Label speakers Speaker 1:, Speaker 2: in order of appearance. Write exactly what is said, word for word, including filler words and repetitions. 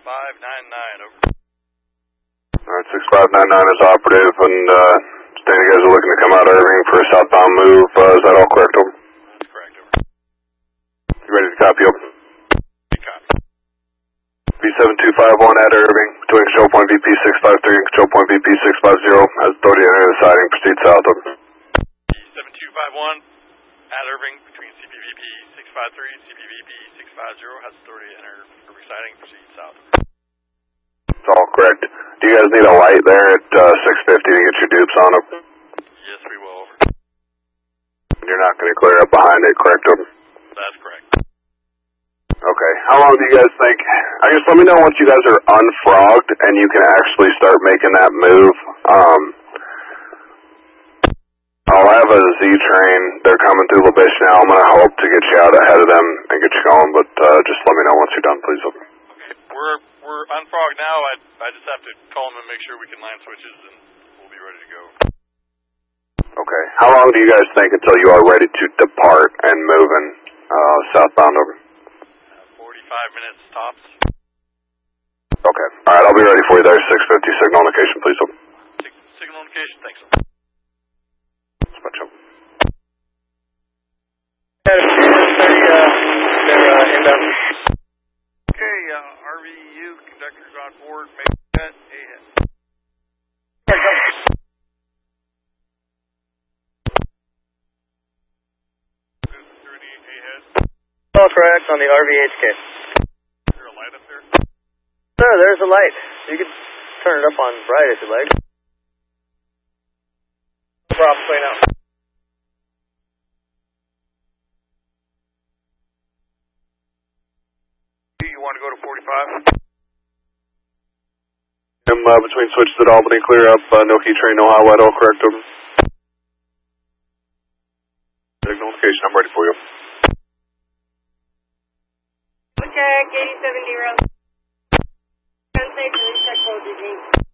Speaker 1: five nine nine, over.
Speaker 2: Alright, six five nine nine is operative, and uh, Stan, you guys are looking to come out of Irving for a southbound move. Uh, is that all correct, over?
Speaker 1: That's correct, over.
Speaker 2: You ready to copy, over?
Speaker 1: Good copy.
Speaker 2: V seven two five one at Irving, between control point V P six five three and control point V P six five zero. Has authority to enter the siding, proceed south, over.
Speaker 1: V seven two five one at Irving, between C P V P six five three and C P V P six five zero. Has authority to enter Irving siding, proceed south.
Speaker 2: That's all correct. Do you guys need a light there at uh, six fifty to get your dupes on, over?
Speaker 1: Yes, we will, over.
Speaker 2: You're not going to clear up behind it, correct, over?
Speaker 1: That's correct.
Speaker 2: Okay. How long do you guys think? I guess let me know once you guys are unfrogged and you can actually start making that move. Um, I'll have a Z train. They're coming through La Biche now. I'm going to hope to get you out ahead of them and get you going, but uh, just let me know once you're done, please. Over.
Speaker 1: Okay. We're, we're unfrogged now. I, I just have to call them and make sure we can line switches, and we'll be ready to go.
Speaker 2: Okay. How long do you guys think until you are ready to depart and moving uh, southbound, over?
Speaker 1: forty-five minutes tops.
Speaker 2: Okay. All right, I'll be ready for you there. six fifty signal indication, please. Over.
Speaker 1: Sig signal indication, thanks, sir.
Speaker 2: Switch up.
Speaker 1: Okay, uh, R V U, conductors on board, make that ahead.
Speaker 3: All correct on the R V H K.
Speaker 1: Is there a light up there?
Speaker 3: Sure, there's a light. You can turn it up on bright if you like. No problem, play now.
Speaker 1: You want to go to forty-five?
Speaker 2: I'm uh, between switches at Albany, clear up, uh, no key train, no highlight, all correct, over. Signal indication, I'm ready for you.
Speaker 4: Check, eighty-seven zero. Gun safe, release check code, Eugene.